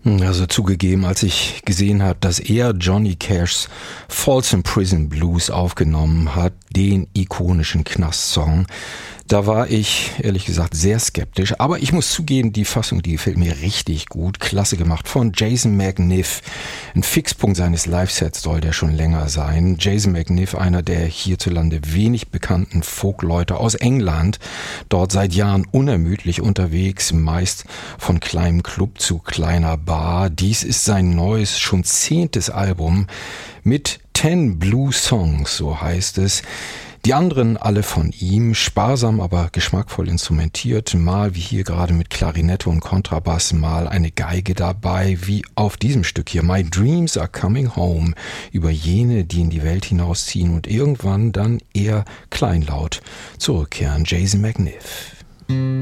Also zugegeben, als ich gesehen habe, dass er Johnny Cashs Folsom Prison Blues aufgenommen hat, den ikonischen Knast-Song, da war ich ehrlich gesagt sehr skeptisch. Aber ich muss zugeben, die Fassung, die gefällt mir richtig gut. Klasse gemacht von Jason McNiff. Ein Fixpunkt seines Live-Sets soll der schon länger sein. Jason McNiff, einer der hierzulande wenig bekannten Folkleute aus England, dort seit Jahren unermüdlich unterwegs, meist von kleinem Club zu kleiner Bar. Dies ist sein neues, schon 10. Album mit 10 Blue Songs, so heißt es. Die anderen alle von ihm, sparsam, aber geschmackvoll instrumentiert, mal wie hier gerade mit Klarinette und Kontrabass, mal eine Geige dabei, wie auf diesem Stück hier, My Dreams Are Coming Home, über jene, die in die Welt hinausziehen und irgendwann dann eher kleinlaut zurückkehren. Jason McNiff.